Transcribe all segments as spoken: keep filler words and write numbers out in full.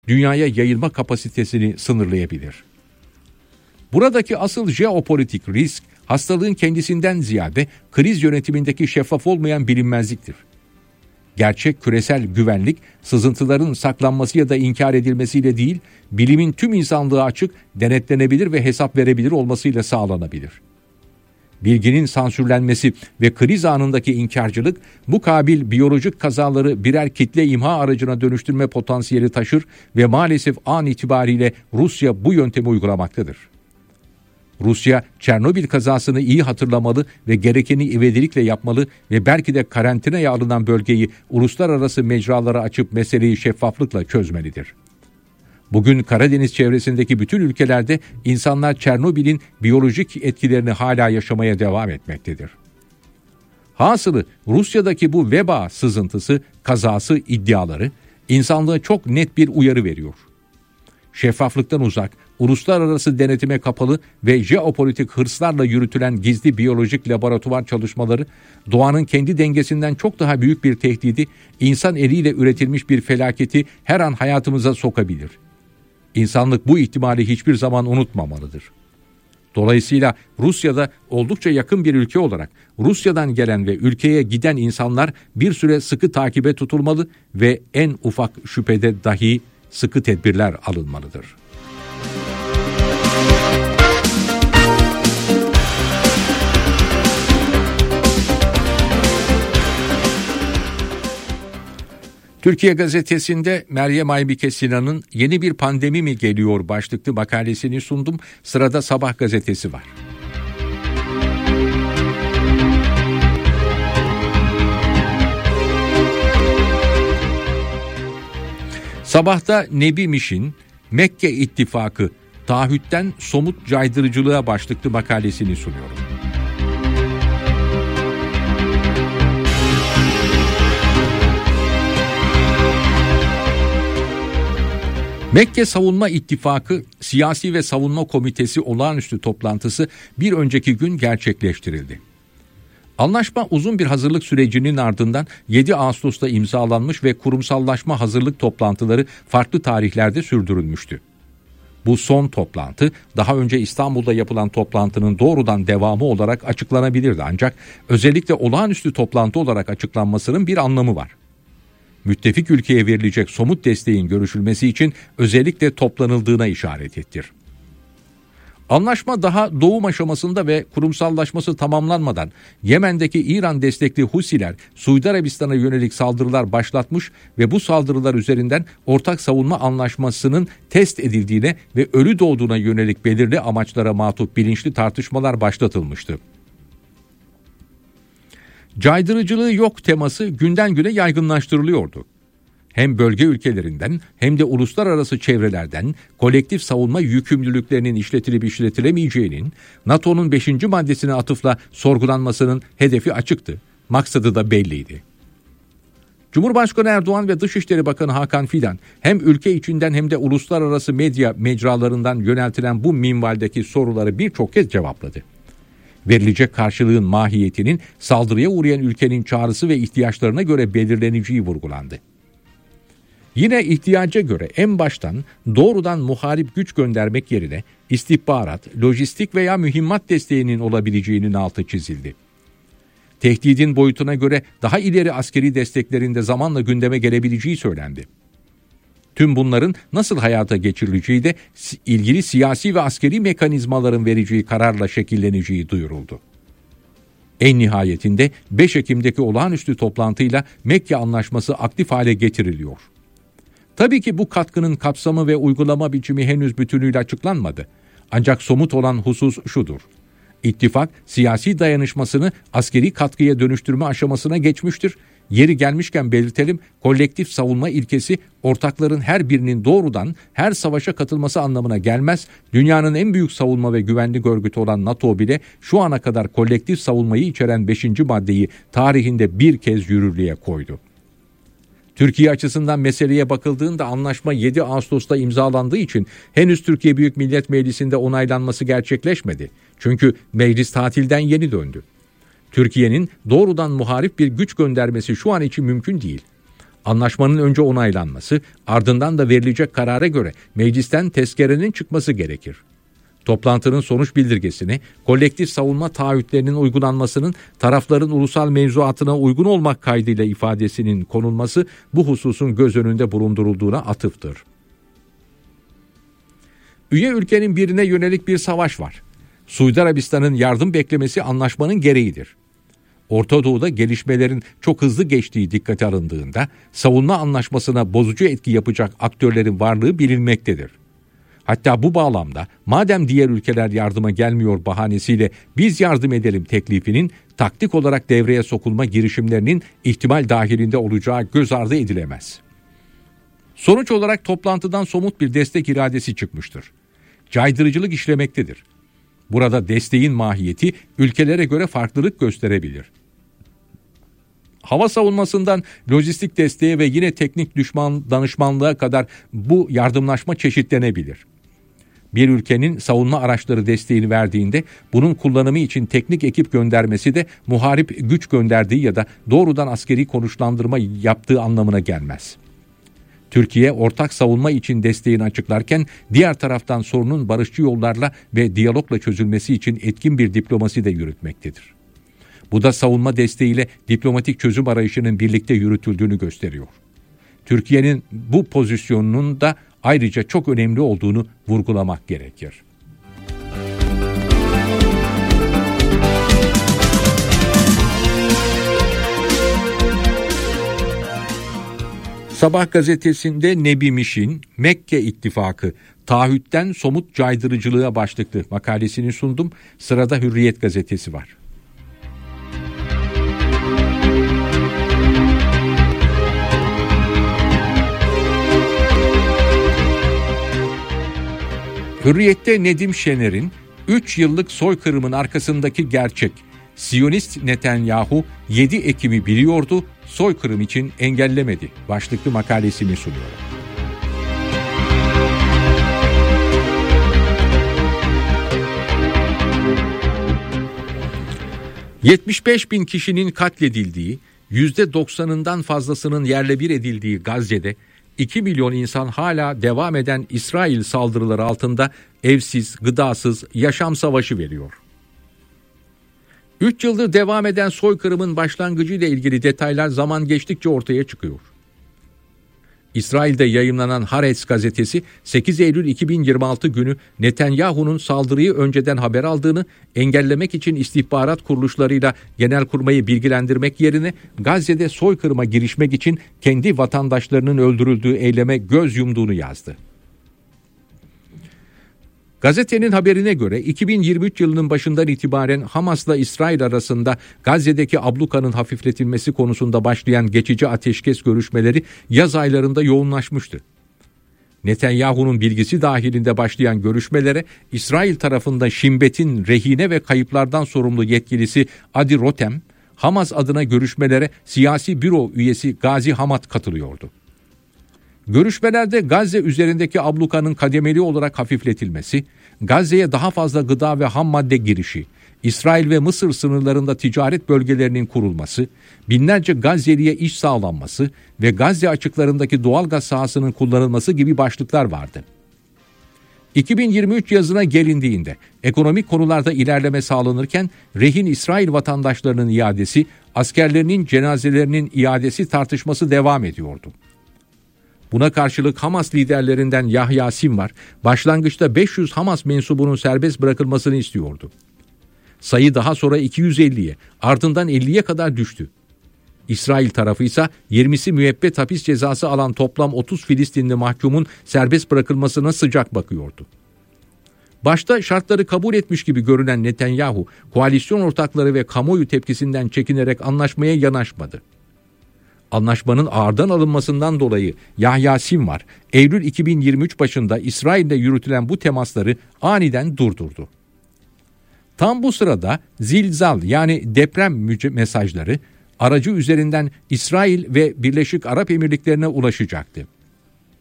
dünyaya yayılma kapasitesini sınırlayabilir. Buradaki asıl jeopolitik risk, hastalığın kendisinden ziyade kriz yönetimindeki şeffaf olmayan bilinmezliktir. Gerçek küresel güvenlik, sızıntıların saklanması ya da inkar edilmesiyle değil, bilimin tüm insanlığa açık, denetlenebilir ve hesap verebilir olmasıyla sağlanabilir. Bilginin sansürlenmesi ve kriz anındaki inkarcılık, bu kabil biyolojik kazaları birer kitle imha aracına dönüştürme potansiyeli taşır ve maalesef an itibariyle Rusya bu yöntemi uygulamaktadır. Rusya, Çernobil kazasını iyi hatırlamalı ve gerekeni ivedilikle yapmalı ve belki de karantinaya alınan bölgeyi uluslararası mecralara açıp meseleyi şeffaflıkla çözmelidir. Bugün Karadeniz çevresindeki bütün ülkelerde insanlar Çernobil'in biyolojik etkilerini hala yaşamaya devam etmektedir. Hasılı Rusya'daki bu veba sızıntısı, kazası, iddiaları insanlığa çok net bir uyarı veriyor. Şeffaflıktan uzak, uluslararası denetime kapalı ve jeopolitik hırslarla yürütülen gizli biyolojik laboratuvar çalışmaları, doğanın kendi dengesinden çok daha büyük bir tehdidi, insan eliyle üretilmiş bir felaketi her an hayatımıza sokabilir. İnsanlık bu ihtimali hiçbir zaman unutmamalıdır. Dolayısıyla Rusya'da oldukça yakın bir ülke olarak Rusya'dan gelen ve ülkeye giden insanlar bir süre sıkı takibe tutulmalı ve en ufak şüphede dahi sıkı tedbirler alınmalıdır. Türkiye Gazetesi'nde Meryem Aybike Sinan'ın "Yeni bir pandemi mi geliyor?" başlıklı makalesini sundum. Sırada Sabah gazetesi var. Sabah'ta Nebi Miş'in Mekke İttifakı taahhütten somut caydırıcılığa başlıklı makalesini sunuyorum. Mekke Savunma İttifakı Siyasi ve Savunma Komitesi olağanüstü toplantısı bir önceki gün gerçekleştirildi. Anlaşma uzun bir hazırlık sürecinin ardından yedi Ağustos'ta imzalanmış ve kurumsallaşma hazırlık toplantıları farklı tarihlerde sürdürülmüştü. Bu son toplantı daha önce İstanbul'da yapılan toplantının doğrudan devamı olarak açıklanabilirdi, ancak özellikle olağanüstü toplantı olarak açıklanmasının bir anlamı var. Müttefik ülkeye verilecek somut desteğin görüşülmesi için özellikle toplanıldığına işaret ettir. Anlaşma daha doğum aşamasında ve kurumsallaşması tamamlanmadan Yemen'deki İran destekli Husiler Suudi Arabistan'a yönelik saldırılar başlatmış ve bu saldırılar üzerinden ortak savunma anlaşmasının test edildiğine ve ölü doğduğuna yönelik belirli amaçlara matuf bilinçli tartışmalar başlatılmıştı. Caydırıcılığı yok teması günden güne yaygınlaştırılıyordu. Hem bölge ülkelerinden hem de uluslararası çevrelerden kolektif savunma yükümlülüklerinin işletilip işletilemeyeceğinin, NATO'nun beşinci maddesine atıfla sorgulanmasının hedefi açıktı, maksadı da belliydi. Cumhurbaşkanı Erdoğan ve Dışişleri Bakanı Hakan Fidan hem ülke içinden hem de uluslararası medya mecralarından yöneltilen bu minvaldeki soruları birçok kez cevapladı. Verilecek karşılığın mahiyetinin saldırıya uğrayan ülkenin çağrısı ve ihtiyaçlarına göre belirleneceği vurgulandı. Yine ihtiyaca göre en baştan doğrudan muharip güç göndermek yerine istihbarat, lojistik veya mühimmat desteğinin olabileceğinin altı çizildi. Tehdidin boyutuna göre daha ileri askeri desteklerin de zamanla gündeme gelebileceği söylendi. Tüm bunların nasıl hayata geçirileceği de ilgili siyasi ve askeri mekanizmaların vereceği kararla şekilleneceği duyuruldu. En nihayetinde beş Ekim'deki olağanüstü toplantıyla Mekke Anlaşması aktif hale getiriliyor. Tabii ki bu katkının kapsamı ve uygulama biçimi henüz bütünüyle açıklanmadı. Ancak somut olan husus şudur: İttifak siyasi dayanışmasını askeri katkıya dönüştürme aşamasına geçmiştir. Yeri gelmişken belirtelim, kolektif savunma ilkesi ortakların her birinin doğrudan her savaşa katılması anlamına gelmez. Dünyanın en büyük savunma ve güvenlik örgütü olan NATO bile şu ana kadar kolektif savunmayı içeren beşinci maddeyi tarihinde bir kez yürürlüğe koydu. Türkiye açısından meseleye bakıldığında anlaşma yedi Ağustos'ta imzalandığı için henüz Türkiye Büyük Millet Meclisi'nde onaylanması gerçekleşmedi. Çünkü meclis tatilden yeni döndü. Türkiye'nin doğrudan muharip bir güç göndermesi şu an için mümkün değil. Anlaşmanın önce onaylanması, ardından da verilecek karara göre meclisten tezkerenin çıkması gerekir. Toplantının sonuç bildirgesini, kolektif savunma taahhütlerinin uygulanmasının tarafların ulusal mevzuatına uygun olmak kaydıyla ifadesinin konulması bu hususun göz önünde bulundurulduğuna atıftır. Üye ülkenin birine yönelik bir savaş var. Suudi Arabistan'ın yardım beklemesi anlaşmanın gereğidir. Orta Doğu'da gelişmelerin çok hızlı geçtiği dikkate alındığında savunma anlaşmasına bozucu etki yapacak aktörlerin varlığı bilinmektedir. Hatta bu bağlamda madem diğer ülkeler yardıma gelmiyor bahanesiyle biz yardım edelim teklifinin taktik olarak devreye sokulma girişimlerinin ihtimal dahilinde olacağı göz ardı edilemez. Sonuç olarak toplantıdan somut bir destek iradesi çıkmıştır. Caydırıcılık işlemektedir. Burada desteğin mahiyeti ülkelere göre farklılık gösterebilir. Hava savunmasından lojistik desteğe ve yine teknik düşman danışmanlığa kadar bu yardımlaşma çeşitlenebilir. Bir ülkenin savunma araçları desteğini verdiğinde bunun kullanımı için teknik ekip göndermesi de muharip güç gönderdiği ya da doğrudan askeri konuşlandırma yaptığı anlamına gelmez. Türkiye ortak savunma için desteğini açıklarken diğer taraftan sorunun barışçı yollarla ve diyalogla çözülmesi için etkin bir diplomasi de yürütmektedir. Bu da savunma desteğiyle diplomatik çözüm arayışının birlikte yürütüldüğünü gösteriyor. Türkiye'nin bu pozisyonunun da ayrıca çok önemli olduğunu vurgulamak gerekir. Sabah gazetesinde Nebi Miş'in Mekke İttifakı taahhütten somut caydırıcılığa başlıklı makalesini sundum. Sırada Hürriyet gazetesi var. Hürriyet'te Nedim Şener'in üç yıllık soykırımın arkasındaki gerçek, Siyonist Netanyahu yedi Ekim'i biliyordu, soykırım için engellemedi başlıklı makalesini sunuyor. yetmiş beş bin kişinin katledildiği, yüzde doksanından fazlasının yerle bir edildiği Gazze'de iki milyon insan hala devam eden İsrail saldırıları altında evsiz, gıdasız, yaşam savaşı veriyor. üç yıldır devam eden soykırımın başlangıcıyla ilgili detaylar zaman geçtikçe ortaya çıkıyor. İsrail'de yayımlanan Haaretz gazetesi sekiz Eylül iki bin yirmi altı günü Netanyahu'nun saldırıyı önceden haber aldığını, engellemek için istihbarat kuruluşlarıyla Genelkurmay'ı bilgilendirmek yerine Gazze'de soykırıma girişmek için kendi vatandaşlarının öldürüldüğü eyleme göz yumduğunu yazdı. Gazetenin haberine göre iki bin yirmi üç yılının başından itibaren Hamas'la İsrail arasında Gazze'deki ablukanın hafifletilmesi konusunda başlayan geçici ateşkes görüşmeleri yaz aylarında yoğunlaşmıştı. Netanyahu'nun bilgisi dahilinde başlayan görüşmelere İsrail tarafında Şimbet'in rehine ve kayıplardan sorumlu yetkilisi Adi Rotem, Hamas adına görüşmelere siyasi büro üyesi Gazi Hamad katılıyordu. Görüşmelerde Gazze üzerindeki ablukanın kademeli olarak hafifletilmesi, Gazze'ye daha fazla gıda ve ham madde girişi, İsrail ve Mısır sınırlarında ticaret bölgelerinin kurulması, binlerce Gazze'liye iş sağlanması ve Gazze açıklarındaki doğalgaz sahasının kullanılması gibi başlıklar vardı. iki bin yirmi üç yazına gelindiğinde ekonomik konularda ilerleme sağlanırken rehin İsrail vatandaşlarının iadesi, askerlerinin cenazelerinin iadesi tartışması devam ediyordu. Buna karşılık Hamas liderlerinden Yahya Sinvar, başlangıçta beş yüz Hamas mensubunun serbest bırakılmasını istiyordu. Sayı daha sonra iki yüz elliye, ardından elliye kadar düştü. İsrail tarafı ise yirmisi müebbet hapis cezası alan toplam otuz Filistinli mahkumun serbest bırakılmasına sıcak bakıyordu. Başta şartları kabul etmiş gibi görünen Netanyahu, koalisyon ortakları ve kamuoyu tepkisinden çekinerek anlaşmaya yanaşmadı. Anlaşmanın ağırdan alınmasından dolayı Yahya Sinvar, Eylül iki bin yirmi üç başında İsrail'le yürütülen bu temasları aniden durdurdu. Tam bu sırada zilzal yani deprem mesajları aracı üzerinden İsrail ve Birleşik Arap Emirlikleri'ne ulaşacaktı.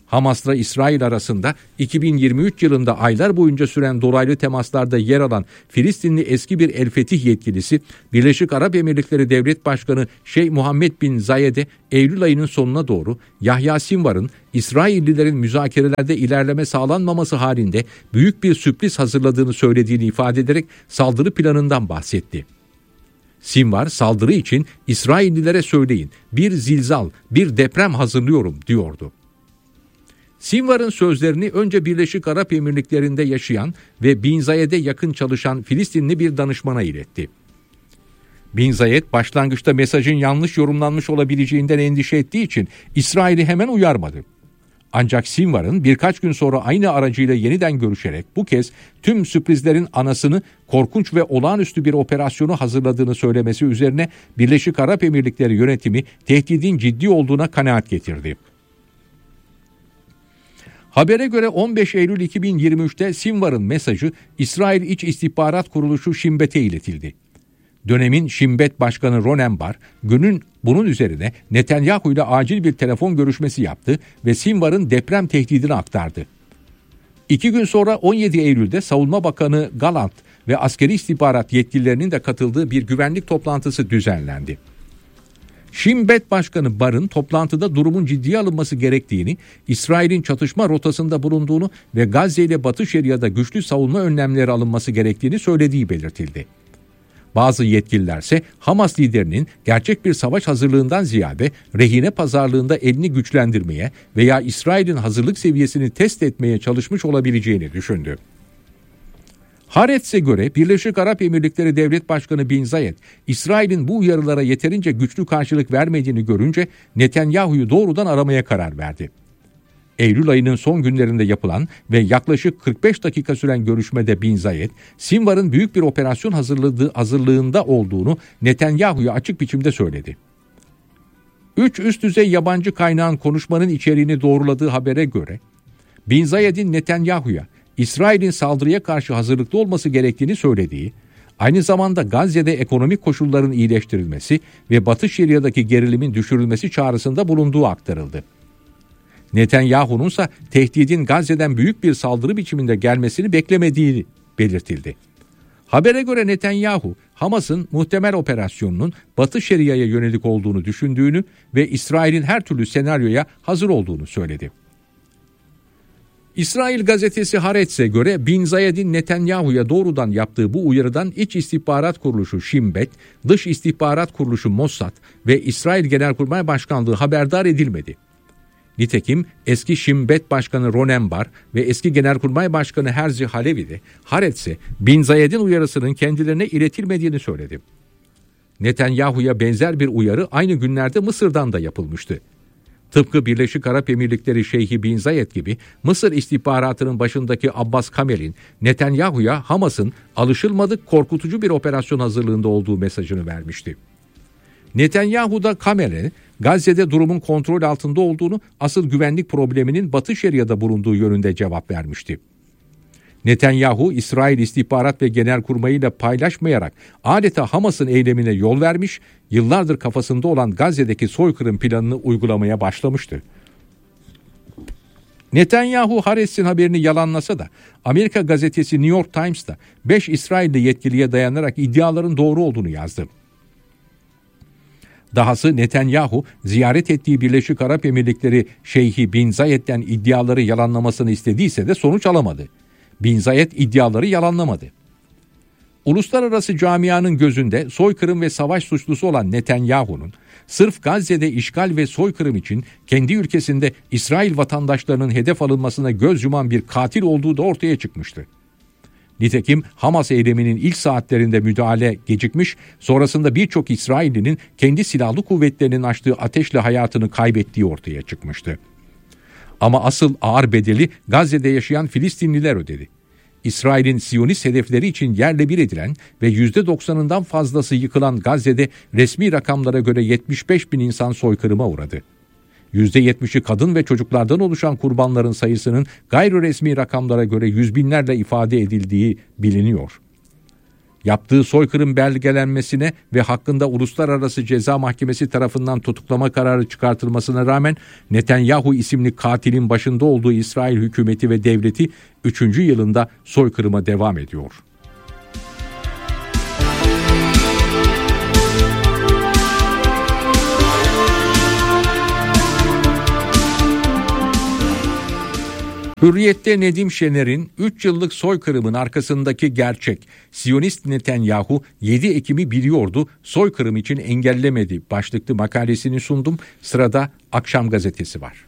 Hamas'la İsrail arasında iki bin yirmi üç yılında aylar boyunca süren dolaylı temaslarda yer alan Filistinli eski bir El Fetih yetkilisi, Birleşik Arap Emirlikleri Devlet Başkanı Şeyh Muhammed bin Zayed'e Eylül ayının sonuna doğru Yahya Sinvar'ın İsraillilerin müzakerelerde ilerleme sağlanmaması halinde büyük bir sürpriz hazırladığını söylediğini ifade ederek saldırı planından bahsetti. Sinvar, saldırı için İsraillilere söyleyin, bir zilzal, bir deprem hazırlıyorum diyordu. Sinvar'ın sözlerini önce Birleşik Arap Emirlikleri'nde yaşayan ve Bin Zayed'e yakın çalışan Filistinli bir danışmana iletti. Bin Zayed başlangıçta mesajın yanlış yorumlanmış olabileceğinden endişe ettiği için İsrail'i hemen uyarmadı. Ancak Sinvar'ın birkaç gün sonra aynı aracıyla yeniden görüşerek bu kez tüm sürprizlerin anasını korkunç ve olağanüstü bir operasyonu hazırladığını söylemesi üzerine Birleşik Arap Emirlikleri yönetimi tehdidin ciddi olduğuna kanaat getirdi. Habere göre on beş Eylül iki bin yirmi üçte Sinvar'ın mesajı İsrail İç İstihbarat Kuruluşu Shin Bet'e iletildi. Dönemin Shin Bet Başkanı Ronen Bar, günün bunun üzerine Netanyahu ile acil bir telefon görüşmesi yaptı ve Sinvar'ın deprem tehdidini aktardı. İki gün sonra on yedi Eylül'de Savunma Bakanı Gallant ve askeri istihbarat yetkililerinin de katıldığı bir güvenlik toplantısı düzenlendi. Shin Bet Başkanı Bar'ın toplantıda durumun ciddiye alınması gerektiğini, İsrail'in çatışma rotasında bulunduğunu ve Gazze ile Batı Şeria'da güçlü savunma önlemleri alınması gerektiğini söylediği belirtildi. Bazı yetkililerse Hamas liderinin gerçek bir savaş hazırlığından ziyade rehine pazarlığında elini güçlendirmeye veya İsrail'in hazırlık seviyesini test etmeye çalışmış olabileceğini düşündü. Haaretz'e göre Birleşik Arap Emirlikleri Devlet Başkanı Bin Zayed, İsrail'in bu uyarılara yeterince güçlü karşılık vermediğini görünce Netanyahu'yu doğrudan aramaya karar verdi. Eylül ayının son günlerinde yapılan ve yaklaşık kırk beş dakika süren görüşmede Bin Zayed, Sinvar'ın büyük bir operasyon hazırladığı hazırlığında olduğunu Netanyahu'ya açık biçimde söyledi. Üç üst düzey yabancı kaynağın konuşmanın içeriğini doğruladığı habere göre, Bin Zayed'in Netanyahu'ya İsrail'in saldırıya karşı hazırlıklı olması gerektiğini söylediği, aynı zamanda Gazze'de ekonomik koşulların iyileştirilmesi ve Batı Şeria'daki gerilimin düşürülmesi çağrısında bulunduğu aktarıldı. Netanyahu'nun ise tehdidin Gazze'den büyük bir saldırı biçiminde gelmesini beklemediği belirtildi. Habere göre Netanyahu, Hamas'ın muhtemel operasyonunun Batı Şeria'ya yönelik olduğunu düşündüğünü ve İsrail'in her türlü senaryoya hazır olduğunu söyledi. İsrail gazetesi Haaretz'e göre Bin Zayed'in Netanyahu'ya doğrudan yaptığı bu uyarıdan İç İstihbarat Kuruluşu Shin Bet, Dış İstihbarat Kuruluşu Mossad ve İsrail Genelkurmay Başkanlığı haberdar edilmedi. Nitekim eski Shin Bet Başkanı Ronen Bar ve eski Genelkurmay Başkanı Herzi Halevi de Haaretz'e Bin Zayed'in uyarısının kendilerine iletilmediğini söyledi. Netanyahu'ya benzer bir uyarı aynı günlerde Mısır'dan da yapılmıştı. Tıpkı Birleşik Arap Emirlikleri Şeyhi Bin Zayed gibi Mısır istihbaratının başındaki Abbas Kamel'in Netanyahu'ya Hamas'ın alışılmadık korkutucu bir operasyon hazırlığında olduğu mesajını vermişti. Netanyahu da Kamel'e Gazze'de durumun kontrol altında olduğunu, asıl güvenlik probleminin Batı Şeria'da bulunduğu yönünde cevap vermişti. Netanyahu, İsrail İstihbarat ve Genelkurmayı ile paylaşmayarak adeta Hamas'ın eylemine yol vermiş, yıllardır kafasında olan Gazze'deki soykırım planını uygulamaya başlamıştı. Netanyahu, Haaretz'in haberini yalanlasa da Amerika gazetesi New York Times'ta beş İsrailli yetkiliye dayanarak iddiaların doğru olduğunu yazdı. Dahası Netanyahu, ziyaret ettiği Birleşik Arap Emirlikleri Şeyhi Bin Zayed'den iddiaları yalanlamasını istediyse de sonuç alamadı. Bin Zayed iddiaları yalanlamadı. Uluslararası camianın gözünde soykırım ve savaş suçlusu olan Netanyahu'nun sırf Gazze'de işgal ve soykırım için kendi ülkesinde İsrail vatandaşlarının hedef alınmasına göz yuman bir katil olduğu da ortaya çıkmıştı. Nitekim Hamas eyleminin ilk saatlerinde müdahale gecikmiş, sonrasında birçok İsraillinin kendi silahlı kuvvetlerinin açtığı ateşle hayatını kaybettiği ortaya çıkmıştı. Ama asıl ağır bedeli Gazze'de yaşayan Filistinliler ödedi. İsrail'in Siyonist hedefleri için yerle bir edilen ve yüzde doksanından fazlası yıkılan Gazze'de resmi rakamlara göre yetmiş beş bin insan soykırıma uğradı. yüzde yetmişi kadın ve çocuklardan oluşan kurbanların sayısının gayri resmi rakamlara göre yüz binlerle ifade edildiği biliniyor. Yaptığı soykırım belgelenmesine ve hakkında Uluslararası Ceza Mahkemesi tarafından tutuklama kararı çıkartılmasına rağmen Netanyahu isimli katilin başında olduğu İsrail hükümeti ve devleti üçüncü yılında soykırıma devam ediyor. Hürriyet'te Nedim Şener'in üç yıllık soykırımın arkasındaki gerçek, Siyonist Netanyahu yedi Ekim'i biliyordu, soykırım için engellemedi başlıklı makalesini sundum. Sırada Akşam Gazetesi var.